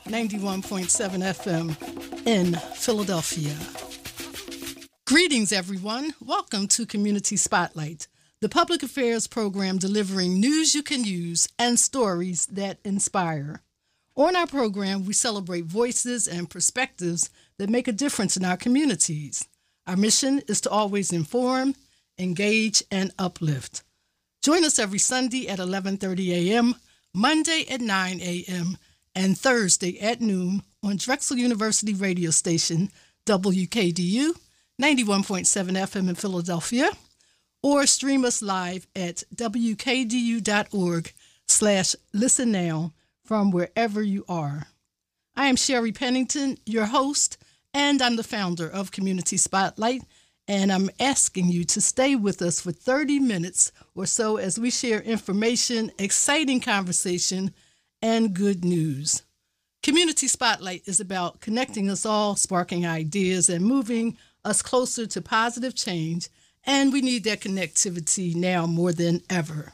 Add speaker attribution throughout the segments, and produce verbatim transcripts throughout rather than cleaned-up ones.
Speaker 1: ninety-one point seven F M in Philadelphia. Greetings, everyone. Welcome to Community Spotlight, the public affairs program delivering news you can use and stories that inspire. On our program, we celebrate voices and perspectives that make a difference in our communities. Our mission is to always inform, engage, and uplift. Join us every Sunday at eleven thirty a.m., Monday at nine a.m., and Thursday at noon on Drexel University radio station W K D U ninety-one point seven F M in Philadelphia, or stream us live at W K D U dot org slash listen now from wherever you are. I am Sherry Pennington, your host, and I'm the founder of Community Spotlight, and I'm asking you to stay with us for thirty minutes or so as we share information, exciting conversation, and good news. Community Spotlight is about connecting us all, sparking ideas, and moving us closer to positive change, and we need that connectivity now more than ever.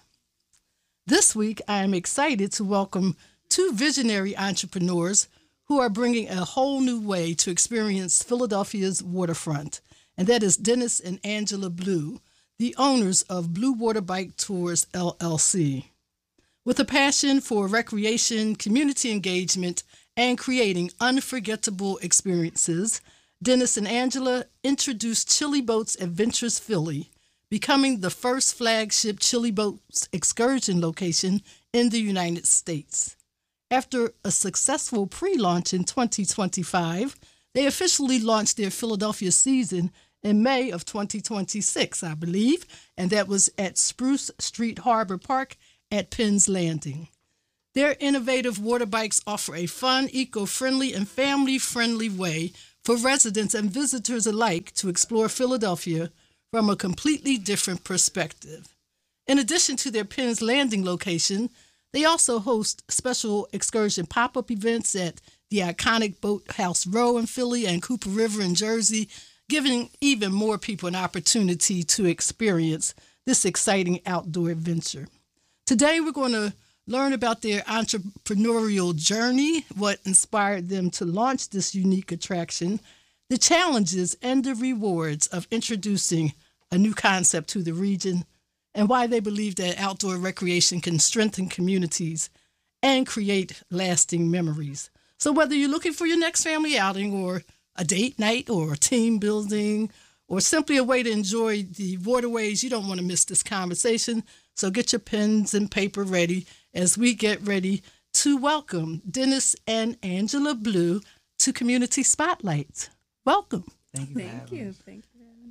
Speaker 1: This week, I am excited to welcome two visionary entrepreneurs who are bringing a whole new way to experience Philadelphia's waterfront, and that is Dennis and Angela Blue, the owners of Blue Water Bike Tours, L L C. With a passion for recreation, community engagement, and creating unforgettable experiences, Dennis and Angela introduced Chili Boats Adventures Philly, becoming the first flagship Chili Boats excursion location in the United States. After a successful pre-launch in twenty twenty-five, they officially launched their Philadelphia season in May of twenty twenty-six, I believe, and that was at Spruce Street Harbor Park at Penn's Landing. Their innovative water bikes offer a fun, eco-friendly, and family-friendly way for residents and visitors alike to explore Philadelphia from a completely different perspective. In addition to their Penn's Landing location, they also host special excursion pop-up events at the iconic Boathouse Row in Philly and Cooper River in Jersey, giving even more people an opportunity to experience this exciting outdoor adventure. Today, we're going to learn about their entrepreneurial journey, what inspired them to launch this unique attraction, the challenges and the rewards of introducing a new concept to the region, and why they believe that outdoor recreation can strengthen communities and create lasting memories. So whether you're looking for your next family outing or a date night or a team building or simply a way to enjoy the waterways, you don't want to miss this conversation. So get your pens and paper ready as we get ready to welcome Dennis and Angela Blue to Community Spotlight. Welcome.
Speaker 2: Thank you.
Speaker 3: Thank you. Thank you.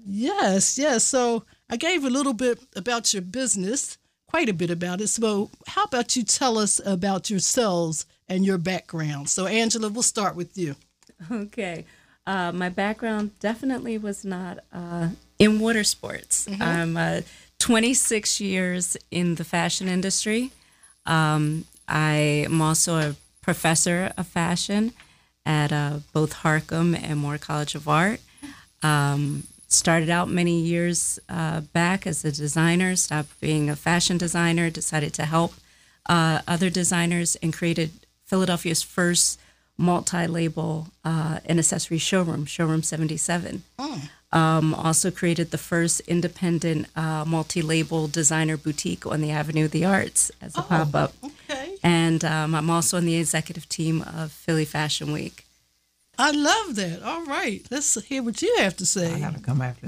Speaker 1: Yes, yes. So I gave a little bit about your business, quite a bit about it. So how about you tell us about yourselves and your background? So Angela, we'll start with you.
Speaker 3: Okay. Uh, my background definitely was not uh, in water sports. Mm-hmm. I'm uh, twenty-six years in the fashion industry. Um, I am also a professor of fashion at uh, both Harcum and Moore College of Art. Um, started out many years uh, back as a designer, stopped being a fashion designer, decided to help uh, other designers, and created Philadelphia's first multi-label uh, and accessory showroom, Showroom seventy-seven. Oh. Um, also created the first independent uh, multi-label designer boutique on the Avenue of the Arts as a oh, pop-up.
Speaker 1: Okay.
Speaker 3: And um, I'm also on the executive team of Philly Fashion Week.
Speaker 1: I love that. All right. Let's hear what you have to say.
Speaker 2: I got to come after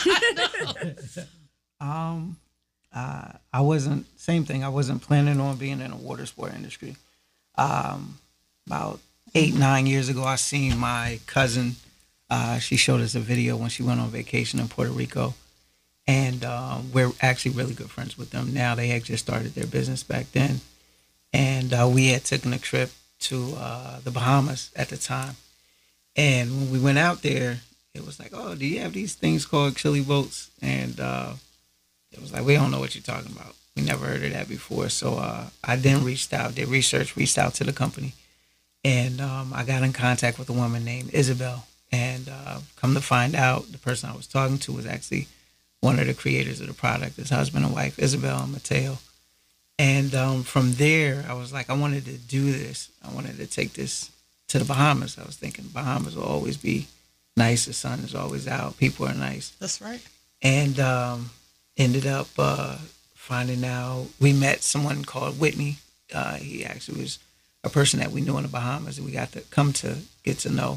Speaker 2: that. um, uh, I wasn't, same thing, I wasn't planning on being in the water sport industry. Um, about eight, nine years ago, I seen my cousin. Uh, she showed us a video when she went on vacation in Puerto Rico. And um, we're actually really good friends with them now. They had just started their business back then. And uh, we had taken a trip to uh, the Bahamas at the time. And when we went out there, it was like, oh, do you have these things called chili boats? And uh, it was like, we don't know what you're talking about. We never heard of that before. So uh, I then reached out, did research, reached out to the company. And um, I got in contact with a woman named Isabel. And uh, come to find out, the person I was talking to was actually one of the creators of the product, his husband and wife, Isabel and Mateo. And um, from there, I was like, I wanted to do this. I wanted to take this to the Bahamas. I was thinking Bahamas will always be nice. The sun is always out. People are nice.
Speaker 1: That's right.
Speaker 2: And um, ended up uh, finding out, we met someone called Whitney. Uh, he actually was a person that we knew in the Bahamas that we got to come to get to know,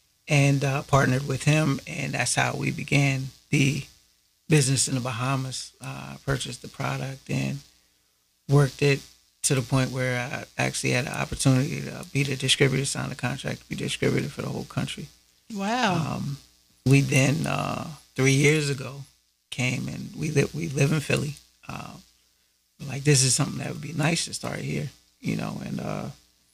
Speaker 2: and uh, partnered with him. And that's how we began the business in the Bahamas. Uh, purchased the product and worked it to the point where I actually had an opportunity to be the distributor, sign a contract to be distributor for the whole country.
Speaker 1: Wow.
Speaker 2: Um, we then, uh, three years ago, came and we live, we live in Philly. Uh, like, this is something that would be nice to start here, you know, and uh,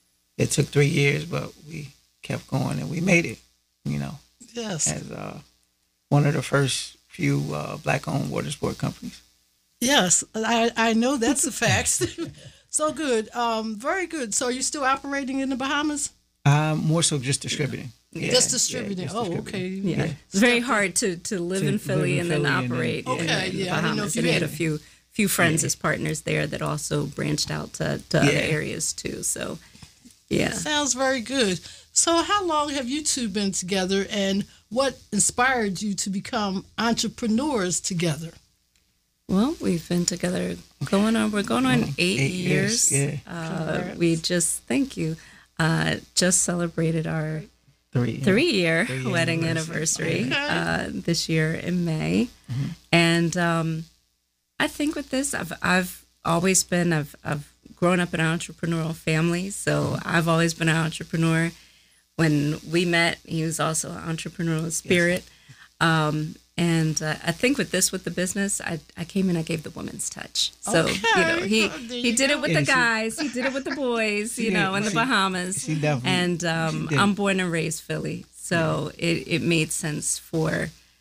Speaker 2: it took three years, but we kept going and we made it, you know,
Speaker 1: Yes.
Speaker 2: as uh, one of the first few uh, black-owned water sport companies.
Speaker 1: Yes. I, I know that's a fact. So good. Um, very good. So are you still operating in the Bahamas?
Speaker 2: Um, more so just distributing. Yeah,
Speaker 1: Just
Speaker 2: yeah,
Speaker 1: distributing.
Speaker 2: just
Speaker 1: Oh,
Speaker 2: distributing.
Speaker 1: okay.
Speaker 3: Yeah,
Speaker 2: Yeah.
Speaker 3: it's very hard to, to live
Speaker 2: To
Speaker 3: in
Speaker 2: live
Speaker 3: Philly
Speaker 2: in
Speaker 3: and then
Speaker 2: Philly and then-
Speaker 3: operate in,
Speaker 1: Okay,
Speaker 3: in
Speaker 1: yeah, I didn't know
Speaker 3: Bahamas.
Speaker 1: if you
Speaker 3: And we had a
Speaker 1: had-
Speaker 3: few few friends
Speaker 2: Yeah.
Speaker 3: as partners there that also branched out to, to other
Speaker 2: Yeah.
Speaker 3: areas too. So, yeah.
Speaker 1: Sounds very good. So how long have you two been together, and what inspired you to become entrepreneurs together?
Speaker 3: Well, we've been together going on, we're going on eight,
Speaker 2: Eight
Speaker 3: years.
Speaker 2: years, yeah.
Speaker 3: Uh, we just, thank you, uh, just celebrated our
Speaker 2: Three.
Speaker 3: three year
Speaker 2: Three-year
Speaker 3: wedding
Speaker 2: anniversary.
Speaker 3: anniversary
Speaker 1: Okay.
Speaker 3: uh, this year in May.
Speaker 2: Mm-hmm.
Speaker 3: And um, I think with this, I've, I've always been, I've, I've grown up in an entrepreneurial family. So I've always been an entrepreneur. When we met, he was also an entrepreneurial spirit. Um, and uh, I think with this, with the business, I, I came in, I gave the woman's touch. So, you know,
Speaker 1: Okay.
Speaker 3: he,
Speaker 1: There
Speaker 3: he
Speaker 1: you
Speaker 3: did
Speaker 1: go.
Speaker 3: it with
Speaker 2: Yeah,
Speaker 3: the
Speaker 2: she-
Speaker 3: guys, he did it with the boys, you
Speaker 2: Yeah,
Speaker 3: know, in the
Speaker 2: she-
Speaker 3: Bahamas.
Speaker 2: she definitely-
Speaker 3: And um,
Speaker 2: she did.
Speaker 3: I'm born and raised Philly. So it, it made sense for